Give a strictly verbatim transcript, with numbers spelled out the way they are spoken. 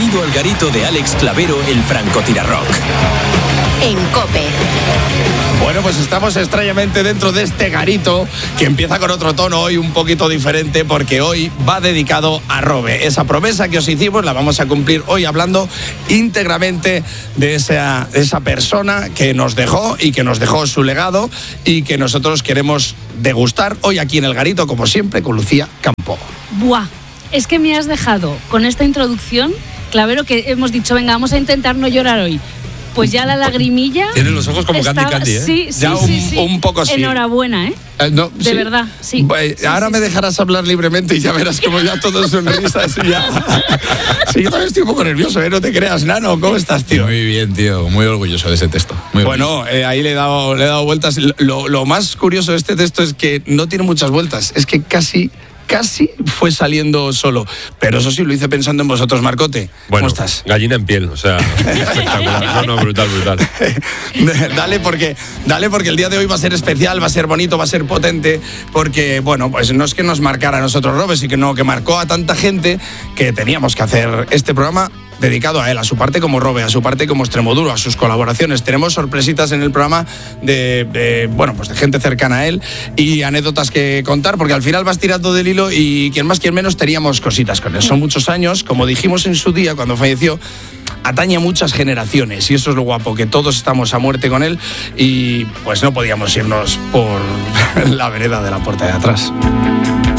Bienvenido al garito de Alex Clavero, el francotirarrock. En COPE. Bueno, pues estamos extrañamente dentro de este garito que empieza con otro tono hoy un poquito diferente, porque hoy va dedicado a Robe. Esa promesa que os hicimos la vamos a cumplir hoy hablando íntegramente de esa, de esa persona que nos dejó y que nos dejó su legado y que nosotros queremos degustar hoy aquí en el garito, como siempre, con Lucía Campo. Buah, es que me has dejado con esta introducción, Clavero, que hemos dicho, venga, vamos a intentar no llorar hoy. Pues ya la lagrimilla... Tienen los ojos como estaba, Candy Candy, ¿eh? Sí, sí, ya un, sí, sí. un poco sí. Enhorabuena, ¿eh? Eh, no, de sí. verdad, sí. Bueno, sí ahora sí, me sí. dejarás hablar libremente y ya verás como ya todo es sonrisas y ya... Sí, yo también estoy un poco nervioso, ¿eh? No te creas, Nano. ¿Cómo estás, tío? Muy bien, tío. Muy orgulloso de ese texto. Muy bueno, eh, ahí le he, dado, le he dado vueltas. Lo, lo más curioso de este texto es que no tiene muchas vueltas. Es que casi... Casi fue saliendo solo. Pero eso sí, lo hice pensando en vosotros, Marcote. Bueno, ¿cómo estás? Gallina en piel, o sea, espectacular. No, no, brutal, brutal. Dale porque, dale porque el día de hoy va a ser especial, va a ser bonito, va a ser potente, porque, bueno, pues no es que nos marcara a nosotros Robe, sino que marcó a tanta gente que teníamos que hacer este programa dedicado a él, a su parte como Robe, a su parte como Extremoduro, a sus colaboraciones. Tenemos sorpresitas en el programa de, de, bueno, pues de gente cercana a él y anécdotas que contar, porque al final vas tirando del hilo y quien más, quien menos teníamos cositas con él. Son muchos años, como dijimos en su día cuando falleció, atañe a muchas generaciones y eso es lo guapo, que todos estamos a muerte con él y pues no podíamos irnos por la vereda de la puerta de atrás.